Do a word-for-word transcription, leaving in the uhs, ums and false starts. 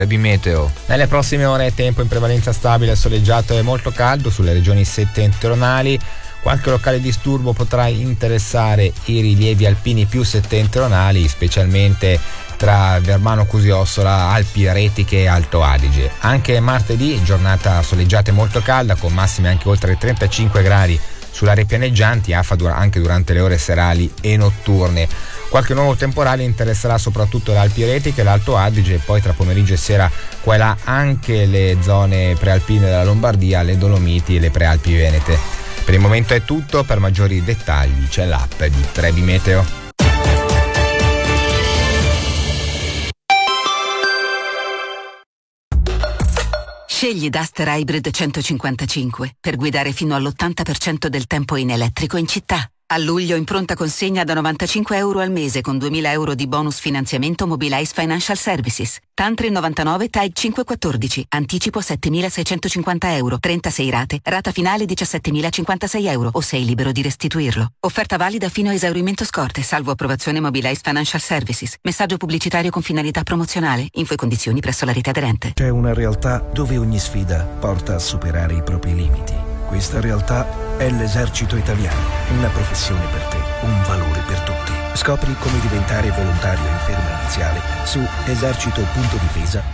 Meteo. Nelle prossime ore tempo in prevalenza stabile, soleggiato e molto caldo sulle regioni settentrionali. Qualche locale disturbo potrà interessare i rilievi alpini più settentrionali, specialmente tra Vermano Cusio-Ossola, Alpi Retiche e Alto Adige. Anche martedì giornata soleggiata e molto calda, con massime anche oltre trentacinque gradi sulle aree pianeggianti, afa anche durante le ore serali e notturne. Qualche nuovo temporale interesserà soprattutto le Alpi Retiche e l'Alto Adige, e poi tra pomeriggio e sera qua e là anche le zone prealpine della Lombardia, le Dolomiti e le prealpi venete. Per il momento è tutto, per maggiori dettagli c'è l'app di Trebi Meteo. Scegli Duster Hybrid centocinquantacinque per guidare fino all'ottanta per cento del tempo in elettrico in città. A luglio in pronta consegna da novantacinque euro al mese con duemila euro di bonus finanziamento Mobilize Financial Services. Tantri novantanove Type cinquecentoquattordici. Anticipo settemilaseicentocinquanta euro. trentasei rate. Rata finale diciassettemilacinquantasei euro o sei libero di restituirlo. Offerta valida fino a esaurimento scorte, salvo approvazione Mobilize Financial Services. Messaggio pubblicitario con finalità promozionale. Info e condizioni presso la rete aderente. C'è una realtà dove ogni sfida porta a superare i propri limiti. Questa realtà è l'Esercito Italiano, una professione per te, un valore per tutti. Scopri come diventare volontario in ferma iniziale su esercito punto difesa